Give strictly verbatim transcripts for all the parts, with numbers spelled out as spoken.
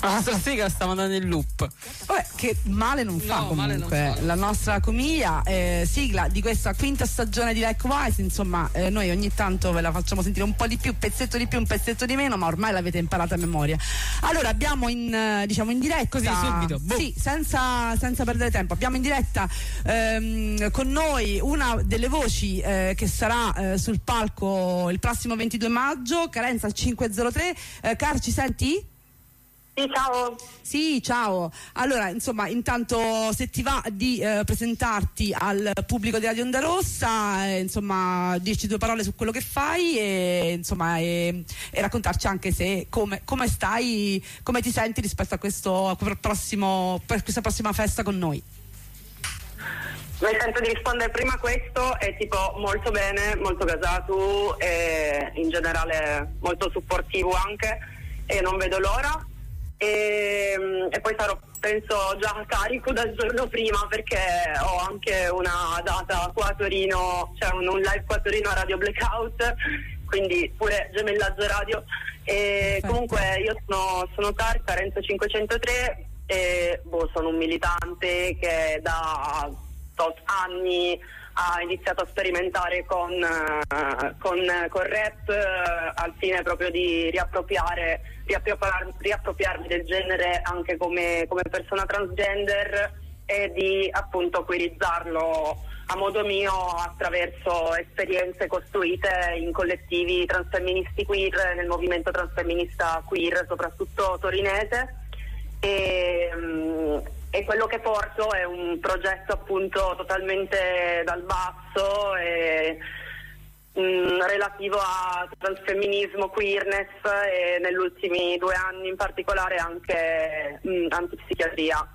Ah, la sigla stava andando in loop. Vabbè, che male non fa, no, comunque male non fa. La nostra comiglia, eh, sigla di questa quinta stagione di Likewise. Insomma, eh, noi ogni tanto ve la facciamo sentire un po' di più, pezzetto di più, un pezzetto di meno, ma ormai l'avete imparata a memoria. Allora abbiamo in eh, diciamo in diretta, così subito, boh. sì, senza, senza perdere tempo, abbiamo in diretta ehm, con noi una delle voci eh, che sarà eh, sul palco il prossimo ventidue maggio, Carenza cinque zero tre. eh, Car, ci senti? Sì, ciao. Sì, ciao. Allora, insomma, intanto se ti va di eh, presentarti al pubblico di Radio Onda Rossa, eh, insomma, dirci due parole su quello che fai e insomma e, e raccontarci anche se come, come stai, come ti senti rispetto a questo a quel prossimo per questa prossima festa con noi. Mi sento di rispondere prima a questo, è tipo molto bene, molto gasato e in generale molto supportivo anche, e non vedo l'ora. E, e poi sarò penso già carico dal giorno prima, perché ho anche una data qua a Torino, cioè un, un live qua a Torino a Radio Blackout, quindi pure gemellaggio radio. E comunque io sono, sono Tar, Carenza cinquecentotre e boh, sono un militante che da tot anni ha iniziato a sperimentare con, uh, con, con rap uh, al fine proprio di riappropriare, riappropriar, riappropriarmi del genere anche come, come persona transgender e di appunto queerizzarlo a modo mio attraverso esperienze costruite in collettivi transfemministi queer, nel movimento transfemminista queer soprattutto torinese. E, um, e quello che porto è un progetto appunto totalmente dal basso e mh, relativo a transfemminismo, queerness e negli ultimi due anni in particolare anche mh, antipsichiatria.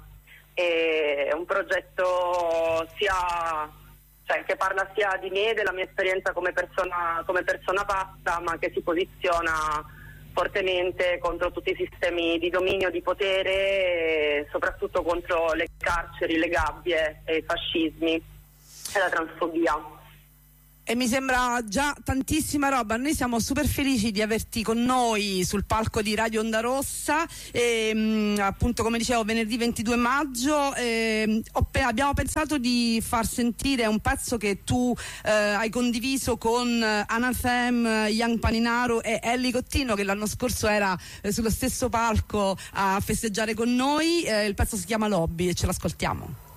È un progetto sia cioè che parla sia di me, della mia esperienza come persona come persona pazza, ma che si posiziona fortemente contro tutti i sistemi di dominio, di potere e soprattutto contro le carceri, le gabbie e i fascismi e la transfobia. E mi sembra già tantissima roba. Noi siamo super felici di averti con noi sul palco di Radio Onda Rossa e, mh, appunto come dicevo venerdì ventidue maggio e, ho, abbiamo pensato di far sentire un pezzo che tu eh, hai condiviso con Anathem, Young Paninaro e Ellie Cottino, che l'anno scorso era eh, sullo stesso palco a festeggiare con noi. Eh, il pezzo si chiama Lobby e ce l'ascoltiamo.